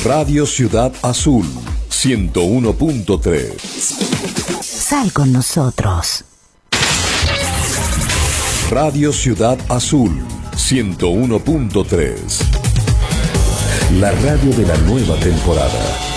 Radio Ciudad Azul 101.3. Sal con nosotros. Radio Ciudad Azul 101.3. La radio de la nueva temporada.